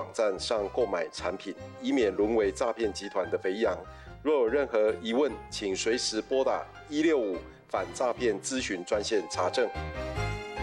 网站上购买产品，以免沦为诈骗集团的肥羊。若有任何疑问，请随时拨打165反诈骗咨询专线查证。